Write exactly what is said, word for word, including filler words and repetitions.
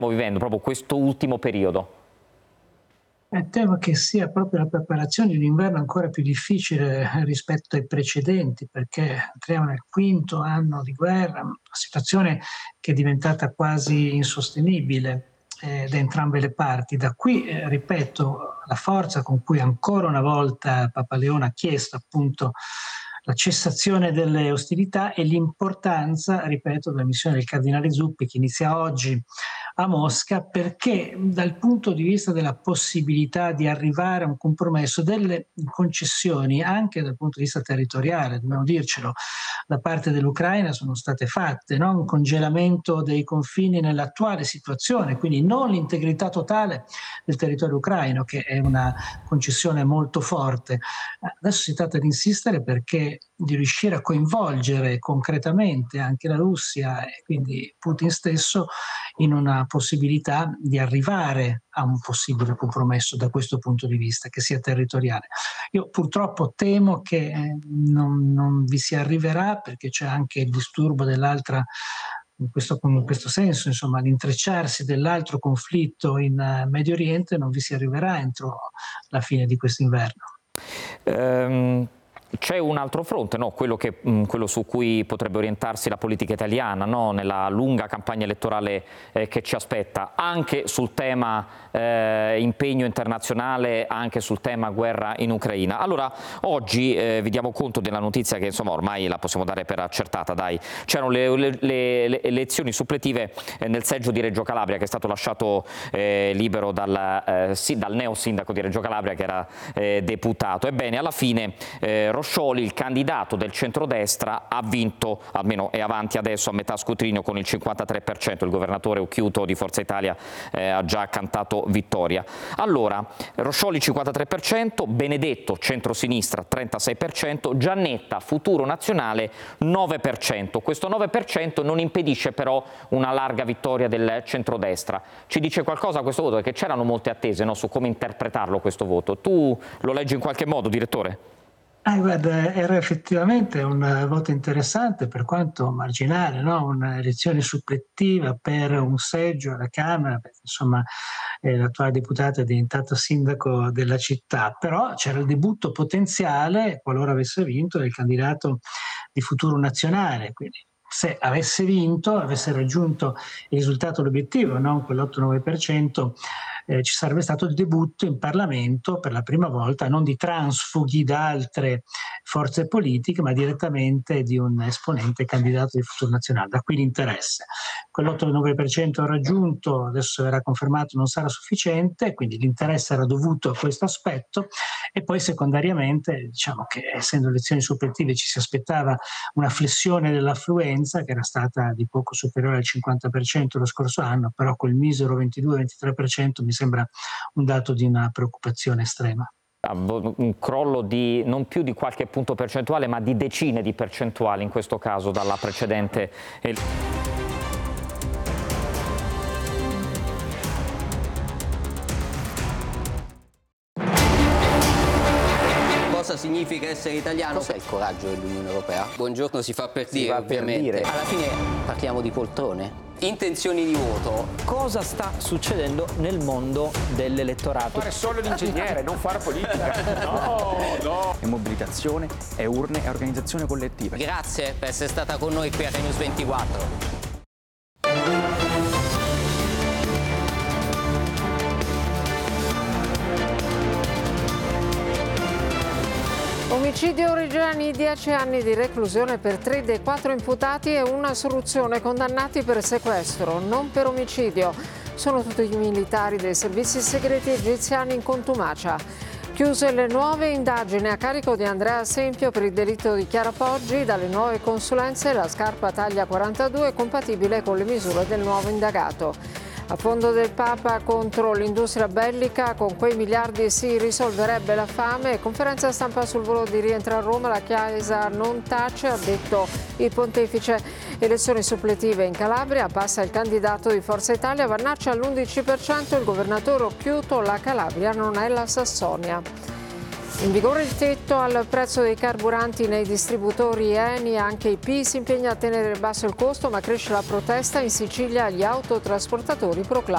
vivendo proprio questo ultimo periodo? Eh, temo che sia proprio la preparazione di un inverno ancora più difficile rispetto ai precedenti, perché entriamo nel quinto anno di guerra, una situazione che è diventata quasi insostenibile eh, da entrambe le parti. Da qui, eh, ripeto, la forza con cui ancora una volta Papa Leone ha chiesto appunto la cessazione delle ostilità e l'importanza, ripeto, della missione del cardinale Zuppi che inizia oggi a Mosca, perché dal punto di vista della possibilità di arrivare a un compromesso, delle concessioni anche dal punto di vista territoriale, dobbiamo dircelo, da parte dell'Ucraina sono state fatte, no? Un congelamento dei confini nell'attuale situazione, quindi non l'integrità totale del territorio ucraino, che è una concessione molto forte. Adesso si tratta di insistere perché di riuscire a coinvolgere concretamente anche la Russia e quindi Putin stesso in una possibilità di arrivare a un possibile compromesso da questo punto di vista, che sia territoriale. Io purtroppo temo che eh, non, non vi si arriverà perché c'è anche il disturbo dell'altra, in questo, in questo senso, insomma, l'intrecciarsi dell'altro conflitto in uh, Medio Oriente, non vi si arriverà entro la fine di quest'inverno. Um... C'è un altro fronte, no? quello, che, mh, quello su cui potrebbe orientarsi la politica italiana, no? Nella lunga campagna elettorale eh, che ci aspetta, anche sul tema eh, impegno internazionale, anche sul tema guerra in Ucraina. Allora, oggi eh, vi diamo conto della notizia che insomma ormai la possiamo dare per accertata, dai. C'erano le, le, le, le elezioni suppletive eh, nel seggio di Reggio Calabria, che è stato lasciato eh, libero dal, eh, sì, dal neo sindaco di Reggio Calabria, che era eh, deputato. Ebbene, alla fine eh, Roscioli, il candidato del centrodestra, ha vinto, almeno è avanti adesso a metà scrutinio con il cinquantatré per cento, il governatore Occhiuto di Forza Italia eh, ha già cantato vittoria. Allora, Roscioli cinquantatré per cento, Benedetto centrosinistra trentasei per cento, Giannetta Futuro Nazionale nove per cento. Questo nove per cento non impedisce però una larga vittoria del centrodestra. Ci dice qualcosa questo voto? Perché c'erano molte attese, no, su come interpretarlo questo voto. Tu lo leggi in qualche modo, direttore? Ah, guarda, era effettivamente un voto interessante per quanto marginale, no? Un'elezione suppletiva per un seggio alla Camera, perché insomma eh, l'attuale deputato è diventato sindaco della città, però c'era il debutto potenziale, qualora avesse vinto, del candidato di Futuro Nazionale, quindi se avesse vinto, avesse raggiunto il risultato, l'obiettivo, non quell'otto nove per cento, eh, ci sarebbe stato il debutto in Parlamento per la prima volta, non di transfughi da altre forze politiche, ma direttamente di un esponente candidato di Futuro Nazionale. Da qui l'interesse. Quell'otto nove per cento raggiunto, adesso verrà confermato, non sarà sufficiente, quindi l'interesse era dovuto a questo aspetto, e poi secondariamente diciamo che essendo elezioni suppletive ci si aspettava una flessione dell'affluenza che era stata di poco superiore al cinquanta per cento lo scorso anno, però col misero ventidue ventitré per cento mi sembra un dato di una preoccupazione estrema. Un crollo di non più di qualche punto percentuale, ma di decine di percentuali in questo caso dalla precedente. Cosa significa essere italiano? Cos'è il coraggio dell'Unione Europea? Buongiorno si fa per Si dire, va per ovviamente. dire. Alla fine parliamo di poltrone. Intenzioni di voto. Cosa sta succedendo nel mondo dell'elettorato? Fare solo l'ingegnere, non fare politica. No, no. È mobilitazione, è urne, è organizzazione collettiva. Grazie per essere stata con noi qui a Rai News ventiquattro. Omicidio Reggiani, dieci anni di reclusione per tre dei quattro imputati e una assoluzione, condannati per sequestro, non per omicidio. Sono tutti i militari dei servizi segreti egiziani in contumacia. Chiuse le nuove indagini a carico di Andrea Sempio per il delitto di Chiara Poggi. Dalle nuove consulenze la scarpa taglia quarantadue è compatibile con le misure del nuovo indagato. A fondo del Papa contro l'industria bellica, con quei miliardi si risolverebbe la fame. Conferenza stampa sul volo di rientro a Roma, la Chiesa non tace, ha detto il pontefice. Elezioni suppletive in Calabria, passa il candidato di Forza Italia, Vannaccia all'undici per cento, il governatore Occhiuto, la Calabria non è la Sassonia. In vigore il tetto al prezzo dei carburanti nei distributori Eni, anche I P si impegna a tenere basso il costo, ma cresce la protesta. In Sicilia gli autotrasportatori proclamano